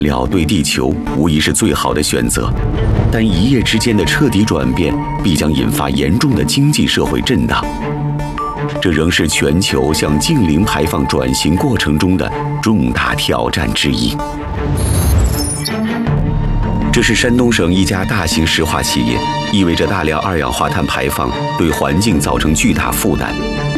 料对地球无疑是最好的选择，但一夜之间的彻底转变必将引发严重的经济社会震荡。这仍是全球向净零排放转型过程中的重大挑战之一。这是山东省一家大型石化企业，意味着大量二氧化碳排放对环境造成巨大负担。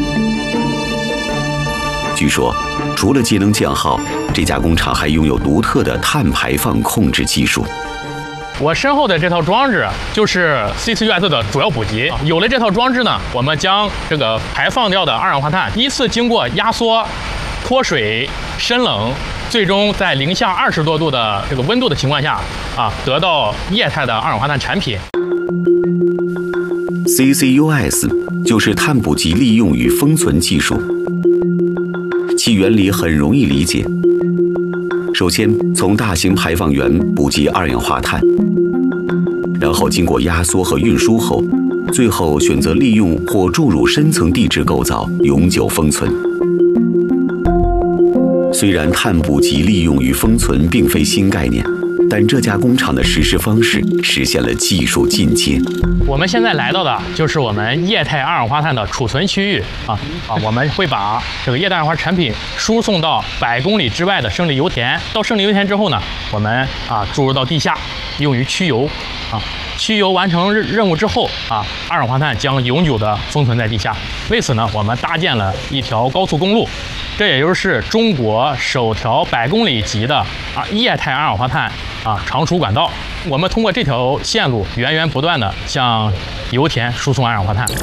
据说，除了节能降耗，这家工厂还拥有独特的碳排放控制技术。 我身后的这套装置就是 CCUS 的主要补给。有了这套装置呢，我们将这个排放掉的二氧化碳依次经过压缩、脱水、深冷，最终在零下20多度的这个温度的情况下得到液态的二氧化碳产品。 CCUS 就是碳捕集利用与封存技术，其原理很容易理解。首先，从大型排放源捕集二氧化碳，然后经过压缩和运输后，最后选择利用或注入深层地质构造，永久封存。虽然碳捕集利用与封存并非新概念，但这家工厂的实施方式实现了技术进阶。 我们现在来到的就是我们液态二氧化碳的储存区域我们会把这个液态二氧化产品输送到100公里之外的胜利油田。到胜利油田之后呢，我们注入到地下，用于驱油驱油完成任务之后二氧化碳将永久的封存在地下。为此呢，我们搭建了一条高速公路，这也就是中国首条100公里级的液态二氧化碳长储管道。我们通过这条线路源源不断的向油田输送二氧化碳。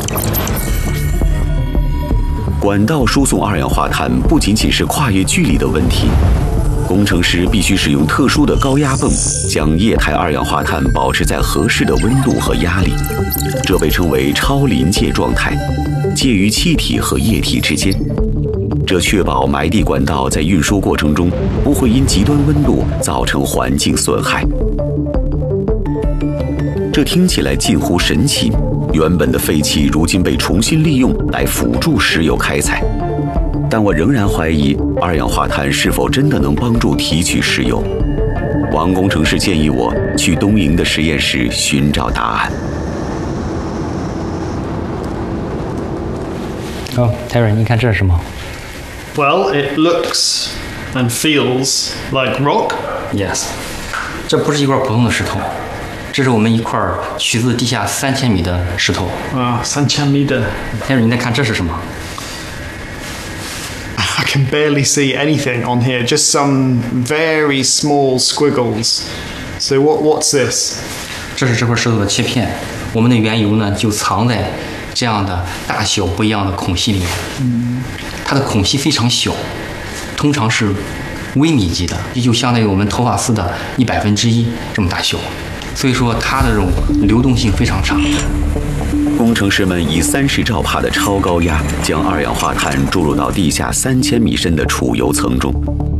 管道输送二氧化碳不仅仅是跨越距离的问题，工程师必须使用特殊的高压泵，将液态二氧化碳保持在合适的温度和压力，这被称为超临界状态，介于气体和液体之间。这确保埋地管道在运输过程中不会因极端温度造成环境损害。这听起来近乎神奇，原本的废气如今被重新利用来辅助石油开采。但我仍然怀疑二氧化碳是否真的能帮助提取石油。王工程师建议我去东营的实验室寻找答案。 Terry， 你看这是什么？ Well, it looks and feels like rock. Yes， 这不是一块普通的石头，这是我们一块取自地下3000米的石头。 3000米的。 Terry， 你再看这是什么？ I can barely see anything on here, just some very small squiggles. So what's this? 这是这块石头的切片，我们的原油呢就藏在这样的大小不一样的孔隙里面。它的孔隙非常小，通常是微米级的，也就相当于我们头发丝的1/100这么大小，所以说它的这种流动性非常差。 工程师们以30兆帕的超高压将二氧化碳注入到地下3000米深的储油层中。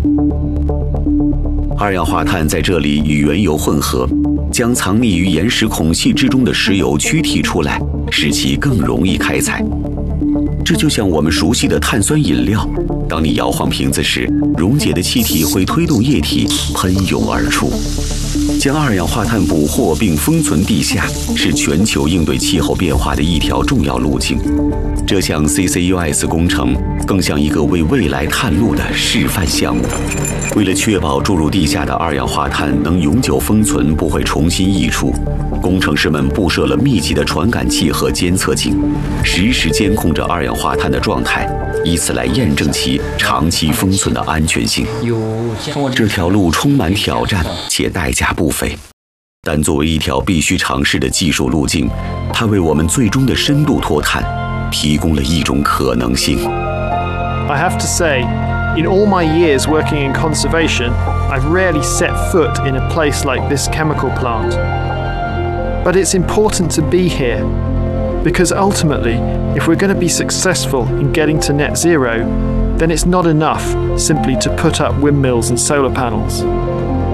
二氧化碳在这里与原油混合，将藏匿于岩石孔隙之中的石油驱提出来，使其更容易开采。这就像我们熟悉的碳酸饮料，当你摇晃瓶子时，溶解的气体会推动液体喷涌而出。将二氧化碳捕获并封存地下，是全球应对气候变化的一条重要路径。这项 CCUS 工程更像一个为未来探路的示范项目。为了确保注入地下的二氧化碳能永久封存，不会重新溢出，工程师们布设了密集的传感器和监测井，实时监控着二氧化碳的状态，以此来验证其长期封存的安全性。这条路充满挑战，且代价不菲。但作为一条必须尝试的技术路径，它为我们最终的深度脱碳提供了一种可能性。 I have to say, in all my years working in conservation, I've rarely set foot in a place like this chemical plant. But it's important to be here, because ultimately, if we're going to be successful in getting to net zero, then it's not enough simply to put up windmills and solar panels.